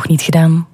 nog niet gedaan?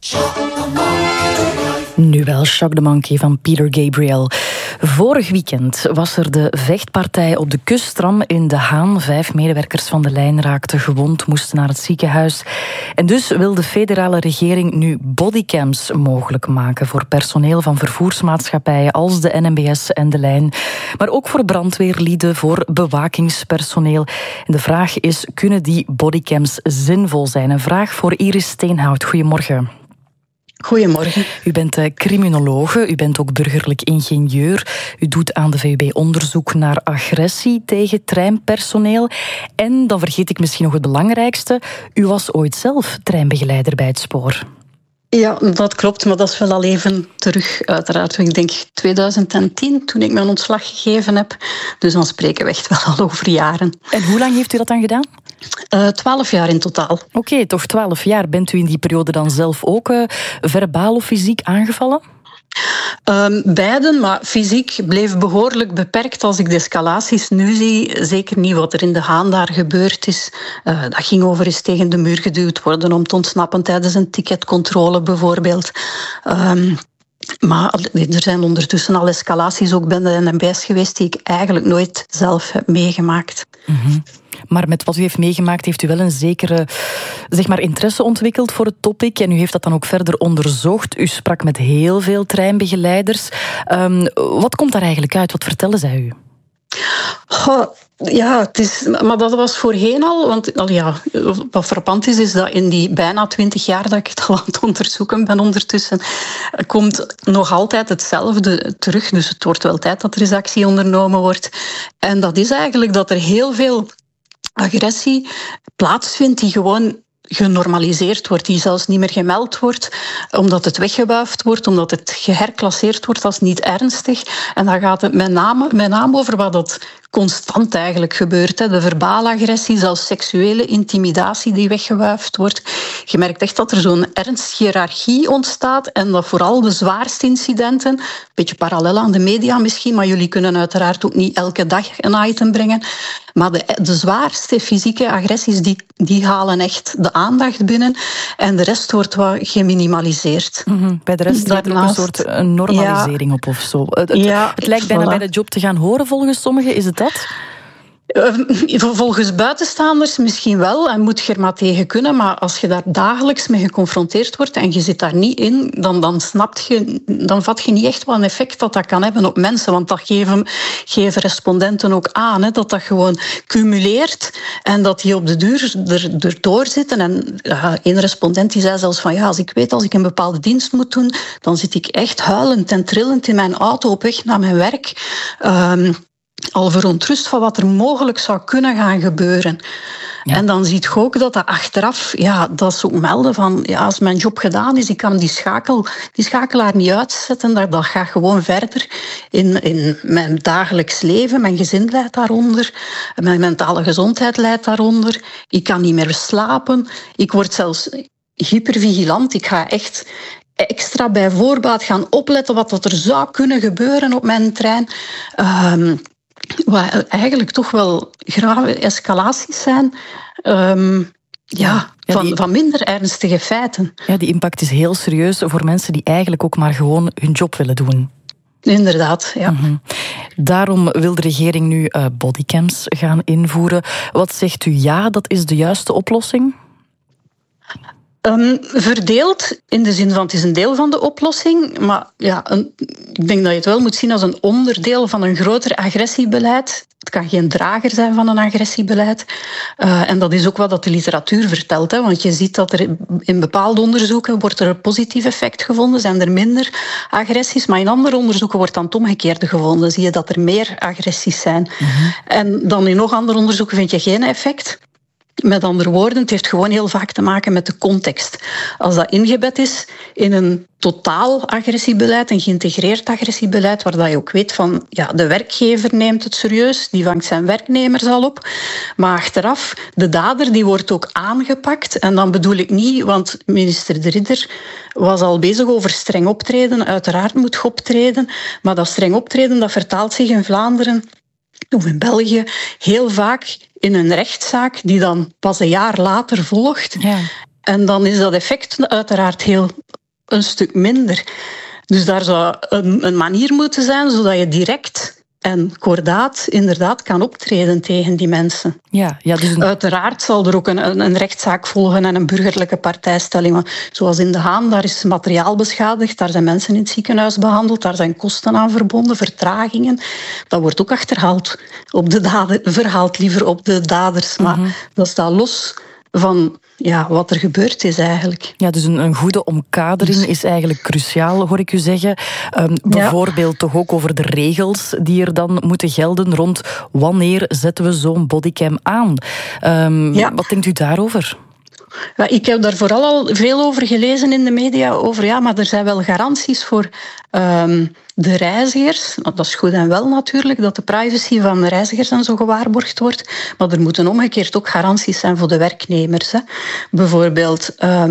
Nu wel, Shock the Monkey van Peter Gabriel. Vorig weekend was er de vechtpartij op de kusttram in De Haan. 5 medewerkers van de lijn raakten gewond, moesten naar het ziekenhuis. En dus wil de federale regering nu bodycams mogelijk maken voor personeel van vervoersmaatschappijen als de NMBS en de lijn. Maar ook voor brandweerlieden, voor bewakingspersoneel. En de vraag is, kunnen die bodycams zinvol zijn? Een vraag voor Iris Steenhout. Goedemorgen. Goedemorgen. U bent criminologe, u bent ook burgerlijk ingenieur. U doet aan de VUB onderzoek naar agressie tegen treinpersoneel. En dan vergeet ik misschien nog het belangrijkste. U was ooit zelf treinbegeleider bij het spoor. Ja, dat klopt, maar dat is wel al even terug, uiteraard. Ik denk 2010, toen ik mijn ontslag gegeven heb. Dus dan spreken we echt wel al over jaren. En hoe lang heeft u dat dan gedaan? 12 jaar in totaal. Oké, toch 12 jaar. Bent u in die periode dan zelf ook verbaal of fysiek aangevallen? Beiden, maar fysiek bleef behoorlijk beperkt als ik de escalaties nu zie. Zeker niet wat er in De Haan daar gebeurd is. Dat ging over eens tegen de muur geduwd worden om te ontsnappen tijdens een ticketcontrole bijvoorbeeld. Maar er zijn ondertussen al escalaties ook bij de NMBS geweest die ik eigenlijk nooit zelf heb meegemaakt. Mm-hmm. Maar met wat u heeft meegemaakt heeft u wel een zekere interesse ontwikkeld voor het topic. En u heeft dat dan ook verder onderzocht. U sprak met heel veel treinbegeleiders. Wat komt daar eigenlijk uit? Wat vertellen zij u? Maar dat was voorheen al. Want wat frappant is dat in die bijna 20 jaar dat ik het al aan het onderzoeken ben ondertussen, komt nog altijd hetzelfde terug. Dus het wordt wel tijd dat er eens actie ondernomen wordt. En dat is eigenlijk dat er heel veel agressie plaatsvindt die gewoon genormaliseerd wordt, die zelfs niet meer gemeld wordt, omdat het weggewuifd wordt, omdat het geherclasseerd wordt als niet ernstig. En dan gaat het met name over wat dat constant eigenlijk gebeurt. De verbale agressie, zelfs seksuele intimidatie die weggewuifd wordt. Je merkt echt dat er zo'n ernst-hiërarchie ontstaat en dat vooral de zwaarste incidenten, een beetje parallel aan de media misschien, maar jullie kunnen uiteraard ook niet elke dag een item brengen, maar de zwaarste fysieke agressies die halen echt de aandacht binnen en de rest wordt wat geminimaliseerd. Mm-hmm. Bij de rest gaat er ook een soort normalisering op of zo. Het lijkt bijna bij de job te gaan horen volgens sommigen. Is het dat? Volgens buitenstaanders misschien wel en moet je er maar tegen kunnen, maar als je daar dagelijks mee geconfronteerd wordt en je zit daar niet in, dan vat je niet echt wat een effect dat kan hebben op mensen, want dat geven respondenten ook aan, dat gewoon cumuleert en dat die op de duur erdoor zitten. En een respondent die zei zelfs van als ik een bepaalde dienst moet doen, dan zit ik echt huilend en trillend in mijn auto op weg naar mijn werk. Al verontrust van wat er mogelijk zou kunnen gaan gebeuren. Ja. En dan ziet je ook dat achteraf, dat ze ook melden van, als mijn job gedaan is, ik kan die schakelaar niet uitzetten, dat gaat gewoon verder in mijn dagelijks leven. Mijn gezin leidt daaronder, mijn mentale gezondheid leidt daaronder. Ik kan niet meer slapen, ik word zelfs hypervigilant, ik ga echt extra bij voorbaat gaan opletten wat er zou kunnen gebeuren op mijn trein. Wat eigenlijk toch wel grave escalaties zijn van minder ernstige feiten. Ja, die impact is heel serieus voor mensen die eigenlijk ook maar gewoon hun job willen doen. Inderdaad, ja. Mm-hmm. Daarom wil de regering nu bodycams gaan invoeren. Wat zegt u? Ja, dat is de juiste oplossing? Verdeeld, in de zin van het is een deel van de oplossing, maar ik denk dat je het wel moet zien als een onderdeel van een groter agressiebeleid. Het kan geen drager zijn van een agressiebeleid. En dat is ook wat de literatuur vertelt. Want je ziet dat er in bepaalde onderzoeken wordt er een positief effect gevonden, zijn er minder agressies, maar in andere onderzoeken wordt dan het omgekeerde gevonden. Zie je dat er meer agressies zijn. Mm-hmm. En dan in nog andere onderzoeken vind je geen effect. Met andere woorden, het heeft gewoon heel vaak te maken met de context. Als dat ingebed is in een totaal agressiebeleid, een geïntegreerd agressiebeleid, waar je ook weet van, de werkgever neemt het serieus, die vangt zijn werknemers al op. Maar achteraf, de dader die wordt ook aangepakt. En dan bedoel ik niet, want minister De Ridder was al bezig over streng optreden. Uiteraard moet je optreden. Maar dat streng optreden, dat vertaalt zich in Vlaanderen of in België heel vaak in een rechtszaak die dan pas een jaar later volgt. Ja. En dan is dat effect uiteraard een stuk minder. Dus daar zou een manier moeten zijn, zodat je direct en kordaat inderdaad kan optreden tegen die mensen. Ja, dus Uiteraard zal er ook een rechtszaak volgen en een burgerlijke partijstelling. Want zoals in De Haan, daar is materiaal beschadigd, daar zijn mensen in het ziekenhuis behandeld, daar zijn kosten aan verbonden, vertragingen. Dat wordt ook achterhaald op de verhaald liever op de daders. Maar dat staat los van wat er gebeurd is eigenlijk. Ja, dus een goede omkadering is eigenlijk cruciaal, hoor ik u zeggen. Bijvoorbeeld toch ook over de regels die er dan moeten gelden rond wanneer zetten we zo'n bodycam aan. Wat denkt u daarover? Ja, ik heb daar vooral al veel over gelezen in de media. Maar er zijn wel garanties voor de reizigers. Dat is goed en wel natuurlijk, dat de privacy van de reizigers en zo gewaarborgd wordt. Maar er moeten omgekeerd ook garanties zijn voor de werknemers. Hè. Bijvoorbeeld,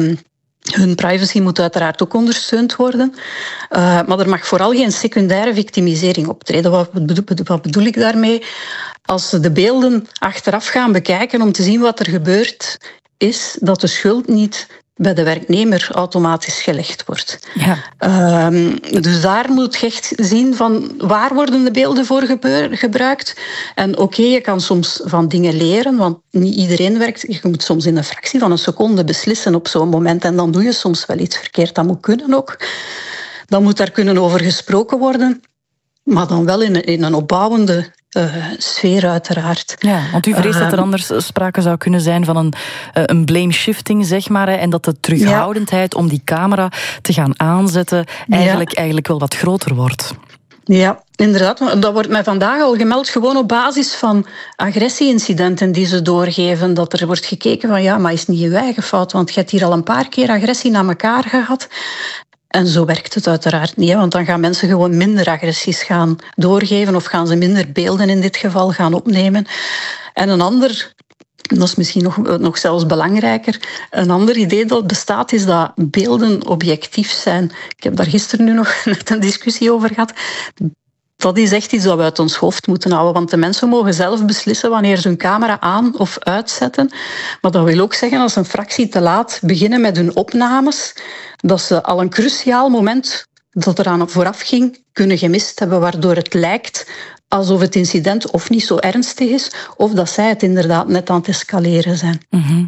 hun privacy moet uiteraard ook ondersteund worden. Maar er mag vooral geen secundaire victimisering optreden. Wat bedoel ik daarmee? Als ze de beelden achteraf gaan bekijken om te zien wat er gebeurt, is dat de schuld niet bij de werknemer automatisch gelegd wordt. Ja. Dus daar moet je echt zien van waar worden de beelden voor gebruikt. En je kan soms van dingen leren, want niet iedereen werkt. Je moet soms in een fractie van een seconde beslissen op zo'n moment en dan doe je soms wel iets verkeerd. Dat moet kunnen ook. Dan moet daar kunnen over gesproken worden, maar dan wel in een opbouwende sfeer uiteraard. Ja, want u vreest dat er anders sprake zou kunnen zijn van een blame shifting, zeg maar, en dat de terughoudendheid om die camera te gaan aanzetten eigenlijk wel wat groter wordt. Ja, inderdaad. Dat wordt mij vandaag al gemeld, gewoon op basis van agressieincidenten die ze doorgeven. Dat er wordt gekeken van, maar is niet je eigen fout, want je hebt hier al een paar keer agressie naar elkaar gehad. En zo werkt het uiteraard niet, want dan gaan mensen gewoon minder agressies gaan doorgeven of gaan ze minder beelden in dit geval gaan opnemen. En een ander, dat is misschien nog zelfs belangrijker, een ander idee dat bestaat is dat beelden objectief zijn. Ik heb daar gisteren nu nog net een discussie over gehad. Dat is echt iets dat we uit ons hoofd moeten houden, want de mensen mogen zelf beslissen wanneer ze hun camera aan of uitzetten. Maar dat wil ook zeggen, als een fractie te laat beginnen met hun opnames, dat ze al een cruciaal moment dat eraan vooraf ging, kunnen gemist hebben, waardoor het lijkt alsof het incident of niet zo ernstig is, of dat zij het inderdaad net aan het escaleren zijn.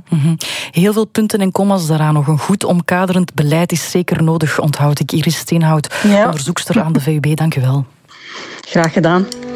Heel veel punten en commas daaraan nog. Een goed omkaderend beleid is zeker nodig, onthoud ik. Iris Steenhout, onderzoekster aan de VUB. Dank u wel. Graag gedaan.